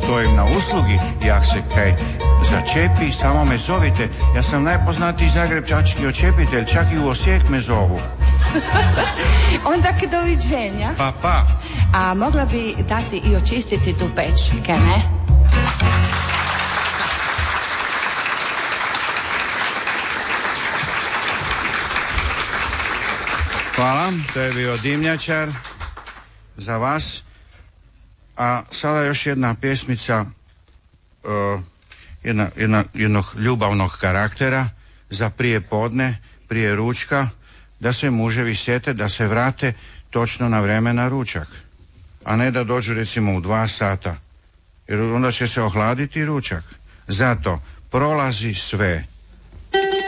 stojim na uslugi i ak se kaj začepi, samo me zovite. Ja sam najpoznatiji zagrebčački očepitelj, čak i u Osijek me zovu. Onda doviđenja. Pa. A mogla bi dati i očistiti tu peć, kaj ne? Hvala, to je bio Dimnjačar za vas. A sada još jedna pjesmica jednog ljubavnog karaktera za prije podne, prije ručka, da se muževi sjete da se vrate točno na vreme na ručak, a ne da dođu recimo u 2 sata, jer onda će se ohladiti ručak. Zato prolazi sve.